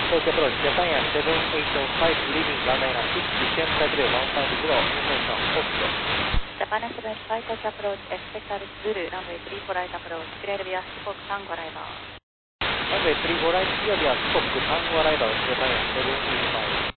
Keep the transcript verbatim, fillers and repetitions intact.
Approach, approach, Japan Air seven eight five, leaving runway six, descend taxiway one five zero, information, Oslo. Japan Air seven five approach, expect service Zulu, runway three four right approach, clear via四国Tango arrival. Runway three four right, clear via四国Tango arrival, Japan Air seven eight five.